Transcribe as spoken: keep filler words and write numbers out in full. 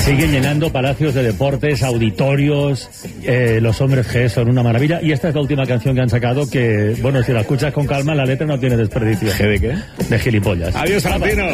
Siguen llenando palacios de deportes, auditorios, eh, los hombres G son una maravilla. Y esta es la última canción que han sacado que, bueno, si la escuchas con calma, la letra no tiene desperdicio. ¿G de qué? De gilipollas. Adiós, Santino.